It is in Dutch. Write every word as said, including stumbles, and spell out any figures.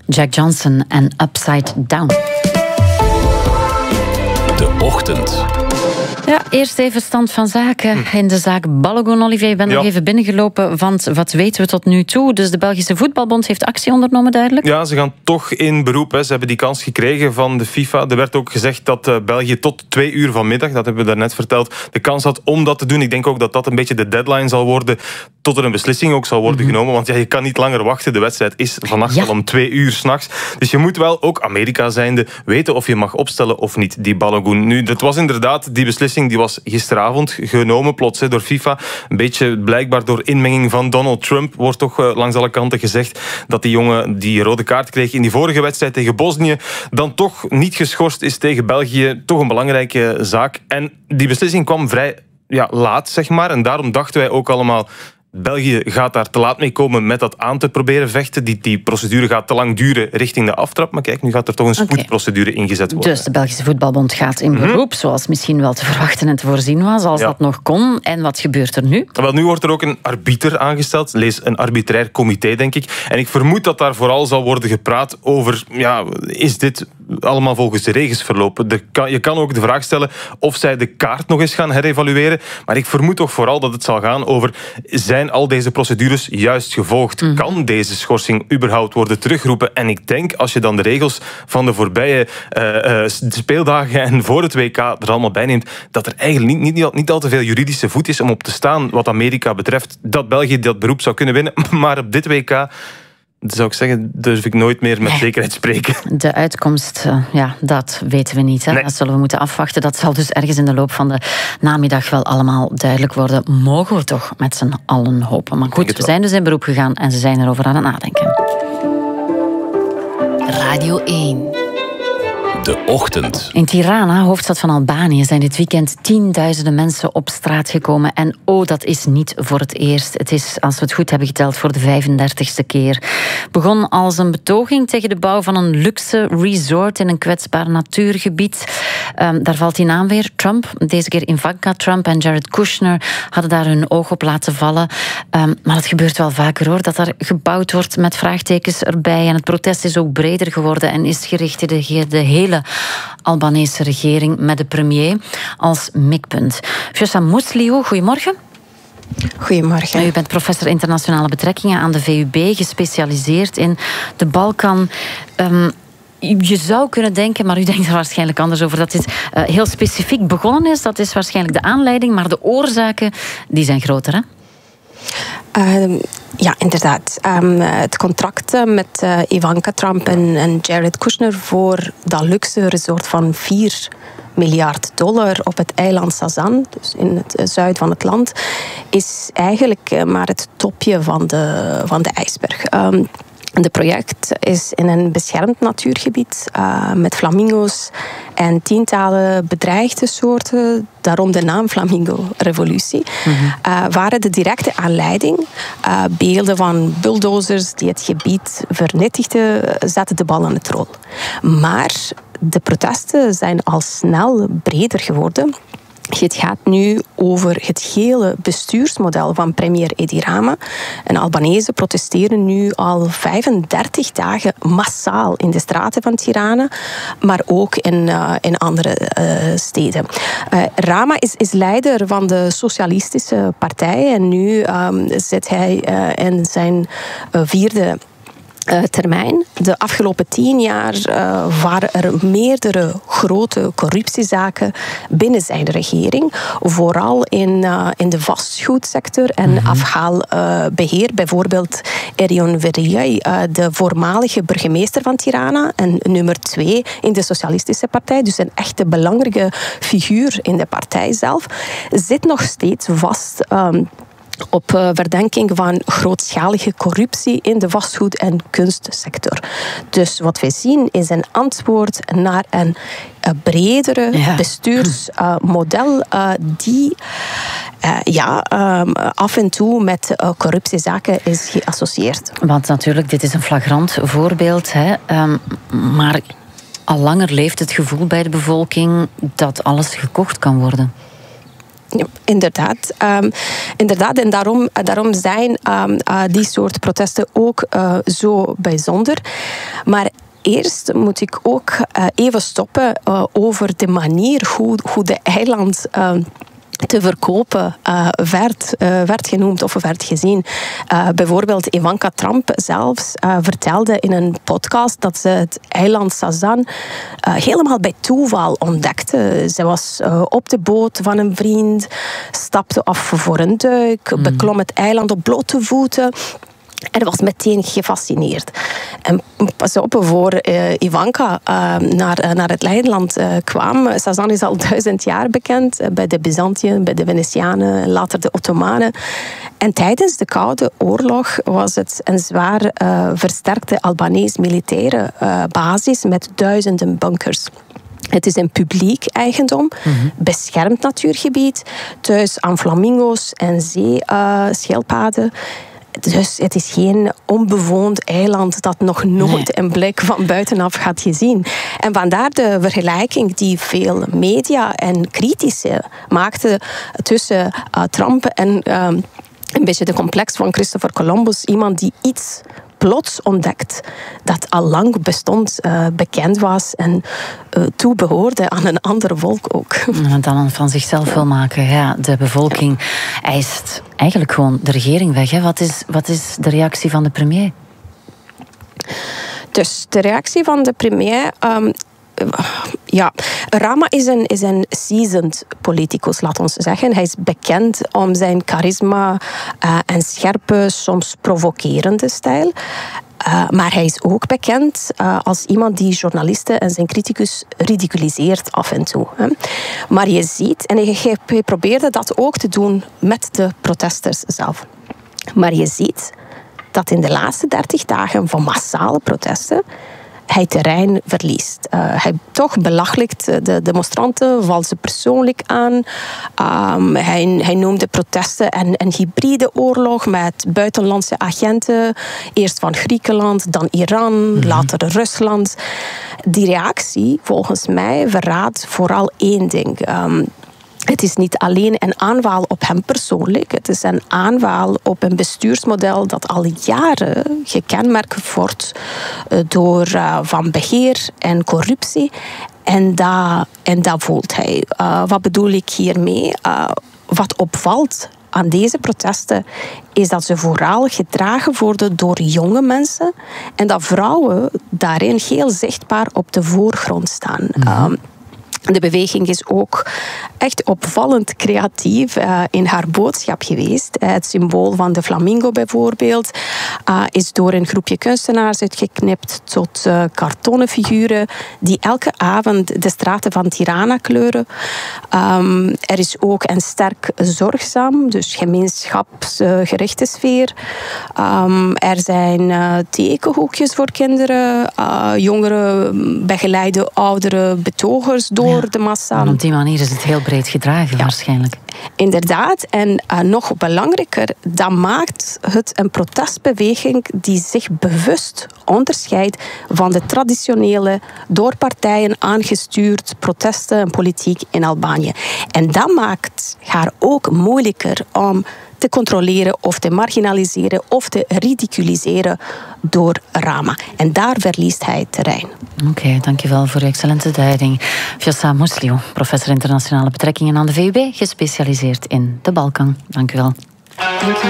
Jack Johnson en Upside Down. De Ochtend. Ja, eerst even stand van zaken in de zaak Balogun. Olivier, je bent ja. nog even binnengelopen, want wat weten we tot nu toe? Dus de Belgische Voetbalbond heeft actie ondernomen, duidelijk? Ja, ze gaan toch in beroep. Hè. Ze hebben die kans gekregen van de FIFA. Er werd ook gezegd dat uh, België tot twee uur vanmiddag, dat hebben we daarnet verteld, de kans had om dat te doen. Ik denk ook dat dat een beetje de deadline zal worden, tot er een beslissing ook zal worden mm-hmm. genomen. Want ja, je kan niet langer wachten. De wedstrijd is vannacht ja. al om twee uur 's nachts. Dus je moet wel, ook Amerika zijnde, weten of je mag opstellen of niet, die Balogun. Nu, dat was inderdaad, die beslissing die was gisteravond genomen, plots he, door FIFA. Een beetje blijkbaar door inmenging van Donald Trump, wordt toch uh, langs alle kanten gezegd dat die jongen die rode kaart kreeg in die vorige wedstrijd tegen Bosnië, dan toch niet geschorst is tegen België. Toch een belangrijke zaak. En die beslissing kwam vrij ja, laat, zeg maar. En daarom dachten wij ook allemaal, België gaat daar te laat mee komen met dat aan te proberen vechten. Die, die procedure gaat te lang duren richting de aftrap. Maar kijk, nu gaat er toch een spoedprocedure okay. ingezet worden. Dus de Belgische Voetbalbond gaat in beroep, mm-hmm. zoals misschien wel te verwachten en te voorzien was, als ja. dat nog kon. En wat gebeurt er nu? Wel, nu wordt er ook een arbiter aangesteld. Lees een arbitrair comité, denk ik. En ik vermoed dat daar vooral zal worden gepraat over, ja, is dit allemaal volgens de regels verlopen? De kan, je kan ook de vraag stellen of zij de kaart nog eens gaan herevalueren. Maar ik vermoed toch vooral dat het zal gaan over, zijn al deze procedures juist gevolgd? Mm. Kan deze schorsing überhaupt worden teruggeroepen? En ik denk, als je dan de regels van de voorbije uh, uh, speeldagen en voor het W K er allemaal bij neemt, dat er eigenlijk niet, niet, niet al te veel juridische voet is om op te staan wat Amerika betreft, dat België dat beroep zou kunnen winnen. Maar op dit W K, zou ik zeggen, durf ik nooit meer met nee. zekerheid spreken. De uitkomst, uh, ja, dat weten we niet. Hè? Nee. Dat zullen we moeten afwachten. Dat zal dus ergens in de loop van de namiddag wel allemaal duidelijk worden. Mogen we toch met z'n allen hopen. Maar goed, we zijn dus in beroep gegaan en ze zijn erover aan het nadenken. Radio één. De Ochtend. In Tirana, hoofdstad van Albanië, zijn dit weekend tienduizenden mensen op straat gekomen. En oh, dat is niet voor het eerst. Het is, als we het goed hebben geteld, voor de vijfendertigste keer. Begon als een betoging tegen de bouw van een luxe resort in een kwetsbaar natuurgebied. Um, daar valt die naam weer, Trump. Deze keer Ivanka Trump en Jared Kushner hadden daar hun oog op laten vallen. Um, maar het gebeurt wel vaker, hoor, dat er gebouwd wordt met vraagtekens erbij. En het protest is ook breder geworden en is gericht tegen de hele Albanese regering met de premier als mikpunt. Vjosa Musliu, goedemorgen. Goedemorgen. U bent professor internationale betrekkingen aan de V U B, gespecialiseerd in de Balkan. Um, Je zou kunnen denken, maar u denkt er waarschijnlijk anders over, dat dit uh, heel specifiek begonnen is. Dat is waarschijnlijk de aanleiding, maar de oorzaken die zijn groter, hè? Uh, ja, inderdaad. Um, het contract met uh, Ivanka Trump en, en Jared Kushner voor dat luxe resort van vier miljard dollar op het eiland Sazan, dus in het zuiden van het land, is eigenlijk uh, maar het topje van de, van de ijsberg. Um, Het project is in een beschermd natuurgebied uh, met flamingo's en tientallen bedreigde soorten, daarom de naam Flamingo-revolutie, mm-hmm. uh, waren de directe aanleiding. Uh, beelden van bulldozers die het gebied vernietigden, zetten de bal aan het rol. Maar de protesten zijn al snel breder geworden. Het gaat nu over het hele bestuursmodel van premier Edi Rama. En Albanese protesteren nu al vijfendertig dagen massaal in de straten van Tirana, maar ook in, uh, in andere uh, steden. Uh, Rama is, is leider van de Socialistische Partij en nu um, zit hij uh, in zijn uh, vierde Uh, termijn. De afgelopen tien jaar uh, waren er meerdere grote corruptiezaken binnen zijn regering. Vooral in, uh, in de vastgoedsector en mm-hmm. afhaalbeheer. Uh, Bijvoorbeeld Erion Veriay, uh, de voormalige burgemeester van Tirana en nummer twee in de Socialistische Partij, dus een echte belangrijke figuur in de partij zelf, zit nog steeds vast Um, op uh, verdenking van grootschalige corruptie in de vastgoed- en kunstsector. Dus wat we zien is een antwoord naar een uh, bredere ja. bestuursmodel uh, uh, die uh, ja, um, af en toe met uh, corruptiezaken is geassocieerd. Want natuurlijk, dit is een flagrant voorbeeld, hè, um, maar al langer leeft het gevoel bij de bevolking dat alles gekocht kan worden. Ja, inderdaad. Um, inderdaad. En daarom, daarom zijn um, uh, die soort protesten ook uh, zo bijzonder. Maar eerst moet ik ook uh, even stoppen uh, over de manier hoe, hoe de eiland Uh, te verkopen uh, werd, uh, werd genoemd of werd gezien. Uh, bijvoorbeeld Ivanka Trump zelfs uh, vertelde in een podcast dat ze het eiland Sazan uh, helemaal bij toeval ontdekte. Ze was uh, op de boot van een vriend, stapte af voor een duik, mm. beklom het eiland op blote voeten en was meteen gefascineerd. En pas op, voor uh, Ivanka uh, naar, uh, naar het eiland uh, kwam. Sazan is al duizend jaar bekend. Uh, bij de Byzantiërs, bij de Venetianen, later de Ottomanen. En tijdens de Koude Oorlog was het een zwaar uh, versterkte Albanese militaire uh, basis met duizenden bunkers. Het is een publiek eigendom, mm-hmm. beschermd natuurgebied, thuis aan flamingo's en zeeschildpadden. Uh, Dus het is geen onbewoond eiland dat nog nooit nee. een blik van buitenaf gaat gezien. En vandaar de vergelijking die veel media en critici maakten tussen uh, Trump en uh, een beetje de complex van Christopher Columbus. Iemand die iets plots ontdekt dat al lang bestond, uh, bekend was en uh, toebehoorde aan een ander volk ook. En dan van zichzelf wil maken. Ja, de bevolking eist eigenlijk gewoon de regering weg. Hè? Wat is, wat is de reactie van de premier? Dus de reactie van de premier... Um, Ja, Rama is een, is een seasoned politicus, laat ons zeggen. Hij is bekend om zijn charisma uh, en scherpe, soms provocerende stijl. Uh, maar hij is ook bekend uh, als iemand die journalisten en zijn criticus ridiculiseert af en toe. Hè. Maar je ziet, en hij, hij probeerde dat ook te doen met de protesters zelf. Maar je ziet dat in de laatste dertig dagen van massale protesten hij terrein verliest. Uh, hij toch belachelijkt de demonstranten, valt ze persoonlijk aan. Um, hij, hij noemde protesten een, een hybride oorlog met buitenlandse agenten. Eerst van Griekenland, dan Iran, mm-hmm. later Rusland. Die reactie, volgens mij, verraadt vooral één ding. Um, Het is niet alleen een aanval op hem persoonlijk. Het is een aanval op een bestuursmodel dat al jaren gekenmerkt wordt door uh, van beheer en corruptie. En dat, en dat voelt hij. Uh, wat bedoel ik hiermee? Uh, wat opvalt aan deze protesten is dat ze vooral gedragen worden door jonge mensen en dat vrouwen daarin heel zichtbaar op de voorgrond staan. Mm-hmm. Um, De beweging is ook echt opvallend creatief uh, in haar boodschap geweest. Uh, het symbool van de flamingo bijvoorbeeld uh, is door een groepje kunstenaars uitgeknipt tot uh, kartonnen figuren die elke avond de straten van Tirana kleuren. Um, er is ook een sterk zorgzaam, dus gemeenschapsgerichte sfeer. Um, er zijn uh, tekenhoekjes voor kinderen, uh, jongeren begeleiden oudere betogers door ja, de massa. En op die manier is het heel breed gedragen, ja, waarschijnlijk. Inderdaad, en uh, nog belangrijker, dat maakt het een protestbeweging die zich bewust onderscheidt van de traditionele, door partijen aangestuurd protesten en politiek in Albanië. En dat maakt haar ook moeilijker om te controleren of te marginaliseren of te ridiculiseren door Rama. En daar verliest hij terrein. Oké, okay, dankjewel voor uw excellente duiding. Fiassa Musliu, professor internationale betrekkingen aan de V U B, gespecialiseerd in de Balkan. Dank u wel. Dank u.